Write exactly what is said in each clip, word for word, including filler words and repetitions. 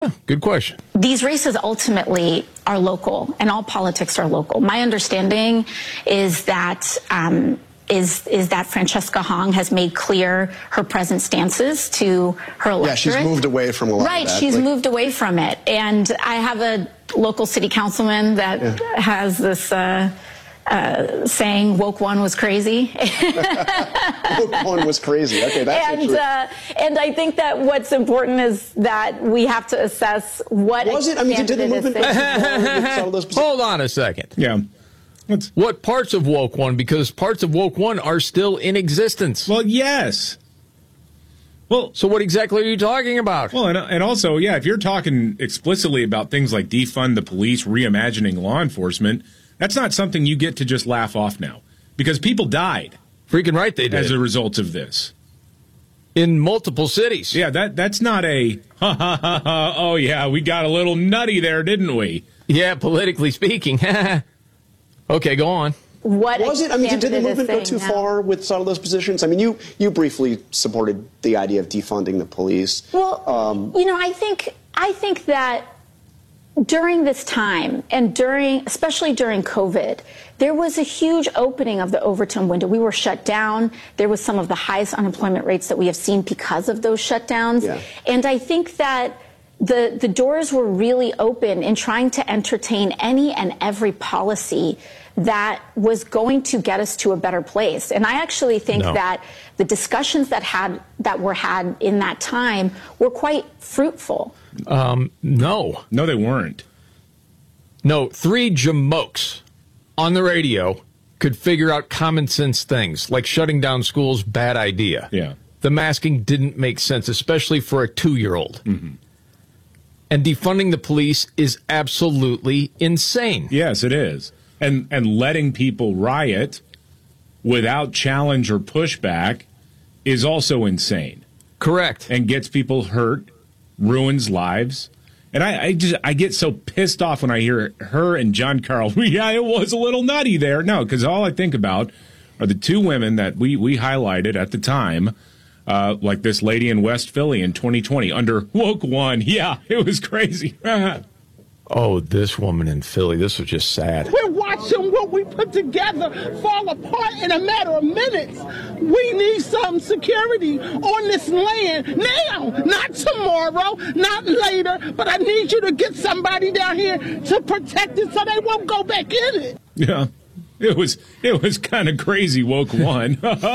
Good question. These races ultimately are local, and all politics are local. My understanding is that um, is is that Francesca Hong has made clear her present stances to her electorate. Yeah, she's moved away from a lot right, of that. she's like, moved away from it. And I have a local city councilman that yeah. has this uh, uh, saying, woke one was crazy. Woke one was crazy. Okay, that's and, actually... uh, and I think that what's important is that we have to assess what was it? I mean, did the movement go too far with those Hold on a second. Yeah. What's... What parts of woke one? Because parts of woke one are still in existence. Well, yes. Well, so what exactly are you talking about? Well, and, and also, yeah, if you're talking explicitly about things like defund the police, reimagining law enforcement, that's not something you get to just laugh off now. Because people died. Freaking right they did. As a result of this. In multiple cities. Yeah, that that's not a, ha, ha, ha, ha, oh, yeah, we got a little nutty there, didn't we? Yeah, politically speaking. Okay, go on. What was it? I mean, did, did the movement go too now? far with some of those positions? I mean, you you briefly supported the idea of defunding the police. Well, um, you know, I think I think that during this time and during, especially during COVID, there was a huge opening of the Overton window. We were shut down. There was some of the highest unemployment rates that we have seen because of those shutdowns. Yeah. And I think that the the doors were really open in trying to entertain any and every policy that was going to get us to a better place. And I actually think no. that the discussions that had that were had in that time were quite fruitful. Um, no. No, they weren't. No, three jamokes on the radio could figure out common sense things, like shutting down schools, bad idea. Yeah. The masking didn't make sense, especially for a two-year-old. Mm-hmm. And defunding the police is absolutely insane. Yes, it is. And and letting people riot without challenge or pushback is also insane. Correct. And gets people hurt, ruins lives. And I, I just I get so pissed off when I hear her and John Carl. Yeah, it was a little nutty there. No, because all I think about are the two women that we, we highlighted at the time, uh, like this lady in West Philly in twenty twenty under Woke One. Yeah, it was crazy. Oh, this woman in Philly, this was just sad. We're watching what we put together fall apart in a matter of minutes. We need some security on this land now, not tomorrow, not later, but I need you to get somebody down here to protect it so they won't go back in it. Yeah. It was it was kind of crazy, Woke One.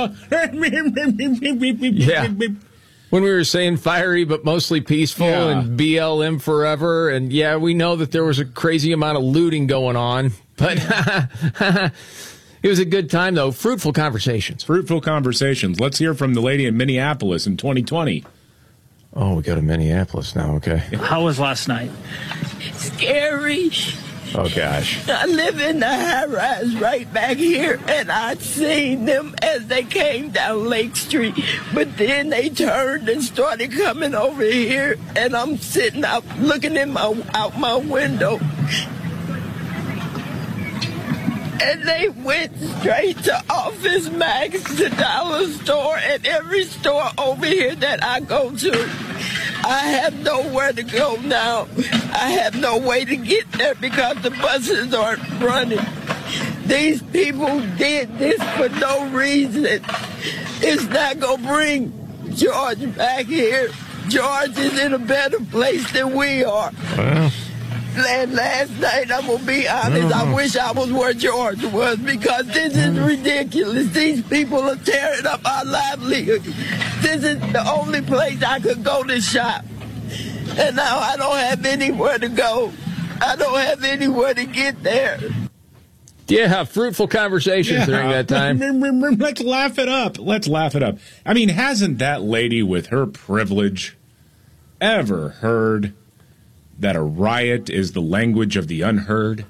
Yeah. When we were saying fiery but mostly peaceful yeah. and B L M forever, and yeah, we know that there was a crazy amount of looting going on, but it was a good time, though. Fruitful conversations. Fruitful conversations. Let's hear from the lady in Minneapolis in twenty twenty. Oh, we got a Minneapolis now, okay. How was last night? Scary. Oh, gosh. I live in the high-rise right back here, and I'd seen them as they came down Lake Street. But then they turned and started coming over here, and I'm sitting out looking in my out my window. And they went straight to Office Max, the dollar store, and every store over here that I go to. I have nowhere to go now. I have no way to get there because the buses aren't running. These people did this for no reason. It's not going to bring George back here. George is in a better place than we are. Well. And last night, I'm going to be honest, I wish I was where George was because this is ridiculous. These people are tearing up our livelihood. This is the only place I could go to shop. And now I don't have anywhere to go. I don't have anywhere to get there. Yeah, fruitful conversations yeah. during that time. Let's laugh it up. Let's laugh it up. I mean, hasn't that lady with her privilege ever heard that a riot is the language of the unheard?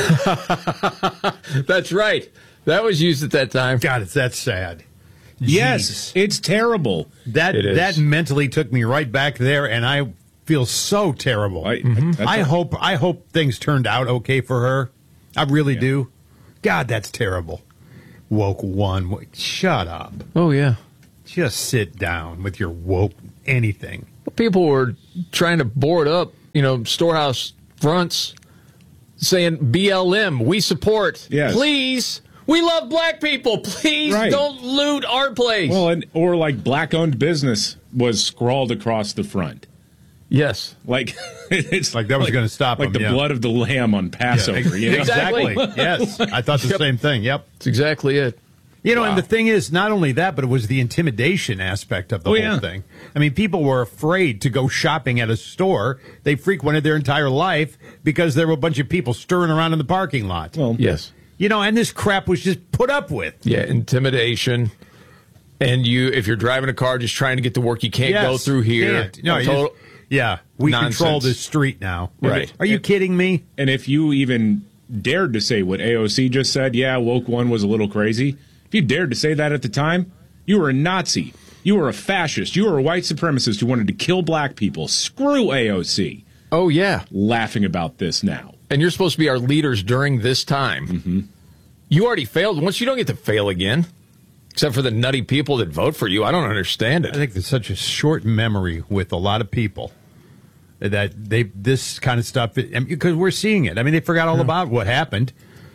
That's right. That was used at that time. God, it's that sad. Yes, Jeez. It's terrible. That it is. That mentally took me right back there, and I feel so terrible. I, mm-hmm. I hope I hope things turned out okay for her. I really yeah. do. God, that's terrible. Woke one. Shut up. Oh, yeah. Just sit down with your woke anything. People were trying to board up you know, storehouse fronts saying B L M, we support. Yes. Please, we love black people. Please Right. don't loot our place. Well, and, or like black-owned business was scrawled across the front. Yes. Like it's Like that was going to stop like them, the yeah. blood of the lamb on Passover. Yeah, you know? Exactly. yes, I thought the Yep. same thing. Yep. That's exactly it. You know, Wow. and the thing is, not only that, but it was the intimidation aspect of the Oh, whole yeah. thing. I mean, people were afraid to go shopping at a store they frequented their entire life because there were a bunch of people stirring around in the parking lot. Well, Yes. You know, and this crap was just put up with. Yeah, intimidation. And you, if you're driving a car just trying to get to work, you can't Yes, go through here. can't. No, you Total- just- yeah, we Nonsense. control this street now. Right. Are you kidding me? and if you even dared to say what A O C just said, yeah, woke one was a little crazy. If you dared to say that at the time, you were a Nazi. You were a fascist. You were a white supremacist who wanted to kill black people. Screw A O C. Oh, yeah. Laughing about this now. And you're supposed to be our leaders during this time. Mm-hmm. You already failed once. You don't get to fail again. Except for the nutty people that vote for you. I don't understand I it. think there's such a short memory with a lot of people that they this kind of stuff because we're seeing it. I mean, they forgot all about what happened.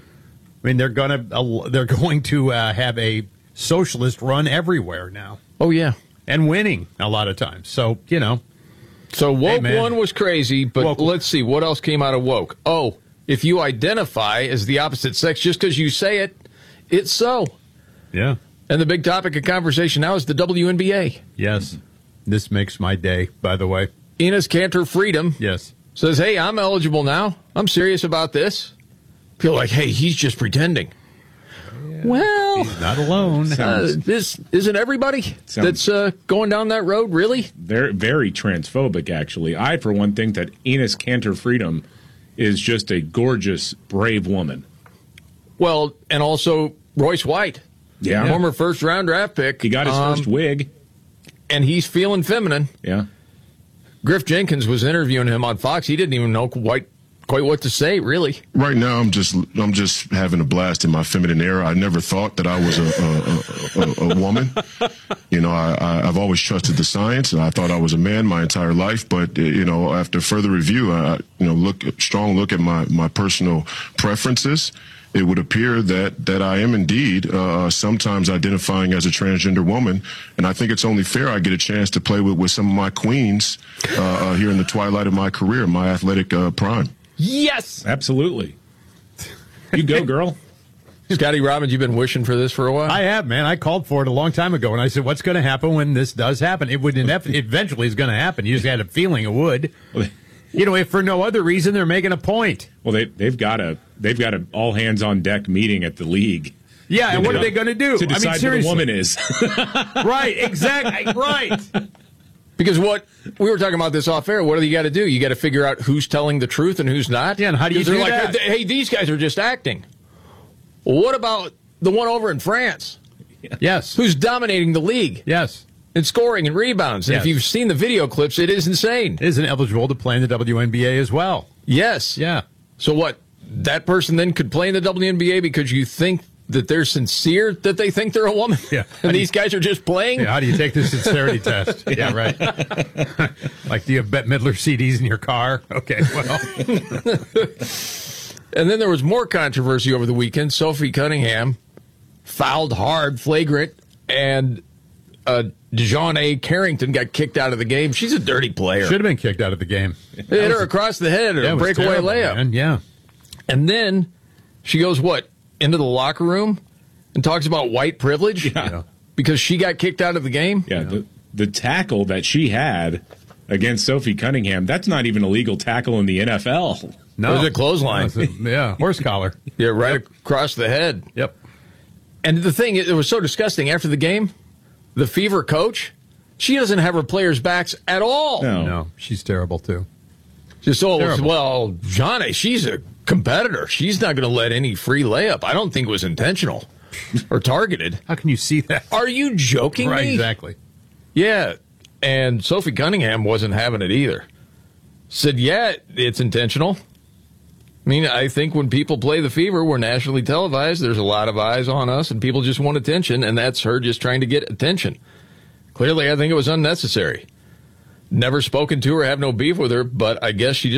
I mean, they're gonna uh, they're going to uh, have a socialist run everywhere now Oh, yeah. and winning a lot of times. So you know, So woke man. one was crazy, but Woke- let's see. What else came out of woke? Oh, if you identify as the opposite sex just because you say it, it's so. yeah, And the big topic of conversation now is the W N B A. yes, this makes my day. By the way, Enes Kanter Freedom yes, says, hey, I'm eligible now. I'm serious about this. Feel like, hey, he's just pretending. Well, not alone. uh, this isn't everybody Sounds- that's uh, going down that road, really? They're very transphobic, actually. I, for one, think that Enes Kanter Freedom is just a gorgeous, brave woman. Well, and also Royce White, Yeah. former first round draft pick. He got his um, first wig. and he's feeling feminine. Yeah. Griff Jenkins was interviewing him on Fox. He didn't even know quite quite what to say, really. Right now, I'm just I'm just having a blast in my feminine era. I never thought that I was a a, a, a, a woman. You know, I, I, I've always trusted the science, and I thought I was a man my entire life. But uh, you know, after further review, I you know look strong look at my my personal preferences. It would appear that that I am indeed uh, sometimes identifying as a transgender woman, and I think it's only fair I get a chance to play with, with some of my queens uh, uh, here in the twilight of my career, my athletic uh, prime. Yes! Absolutely. You go, girl. Scotty Robbins, you've been wishing for this for a while? I have, man. I called for it a long time ago, and I said, "What's going to happen when this does happen? It would inef- eventually is going to happen. You just had a feeling it would. You know, if for no other reason, they're making a point. Well, they they've got a they've got a all hands on deck meeting at the league. Yeah, and what To- are they going to do? to decide I mean, who seriously. the woman is? Right, exactly, right. Because what we were talking about this off air, what do you got to do? You got to figure out who's telling the truth and who's not. Yeah, and how do you Because they're do like, that? hey, these guys are just acting. Well, what about the one over in France Yes, who's dominating the league yes. in scoring and rebounds? And Yes. if you've seen the video clips, it is insane. Isn't eligible to play in the W N B A as well. Yes. Yeah. So what? That person then could play in the W N B A because you think that they're sincere that they think they're a woman? Yeah. And these guys are just playing? Yeah, how do you take the sincerity test? Yeah, right. Like, do you have Bette Midler C Ds in your car? Okay, well. And then there was more controversy over the weekend. Sophie Cunningham fouled hard, flagrant, and uh, DeJounte Carrington got kicked out of the game. She's a dirty player. Should have been kicked out of the game. They hit her across the head at Yeah, it a was breakaway terrible, layup. man. Yeah. And then she goes, what, into the locker room and talks about white privilege? Yeah. Because she got kicked out of the game? Yeah, the, the tackle that she had against Sophie Cunningham, that's not even a legal tackle in the N F L. No. It was a clothesline. No, it's a- yeah, horse collar. Yeah, right across the head. Yep. And the thing, it was so disgusting. After the game, the Fever coach, she doesn't have her players' backs at all. No. No, she's terrible, too. Just, oh, Terrible. well, Johnny, she's a competitor. She's not going to let any free layup. I don't think it was intentional or targeted. How can you see that? Are you joking Right, me? exactly. Yeah. And Sophie Cunningham wasn't having it either. Said, yeah, it's intentional. I mean, I think when people play the Fever, we're nationally televised. There's a lot of eyes on us, and people just want attention, and that's her just trying to get attention. Clearly, I think it was unnecessary. Never spoken to her, have no beef with her, but I guess she just